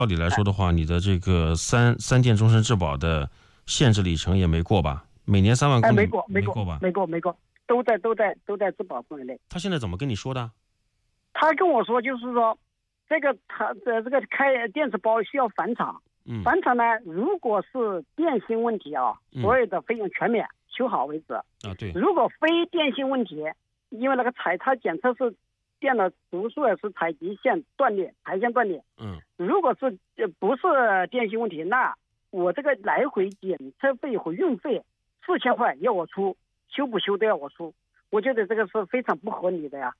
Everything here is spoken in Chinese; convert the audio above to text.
照理来说的话，你的这个三电终身质保的限制里程也没过吧？每年3万公里没过吧？ 没过，都在质保范围内。 他现在怎么跟你说的？ 他跟我说就是说，他这个开电池包需要返厂。返厂呢，如果是电芯问题啊，所有的费用全免，修好为止。 对。 如果非电芯问题，因为那个它检测是电的读数是采集线断裂，排线断裂。如果是不是电芯问题，那我这个来回检测费和运费4000块要我出，修不修都要我出，我觉得这个是非常不合理的呀。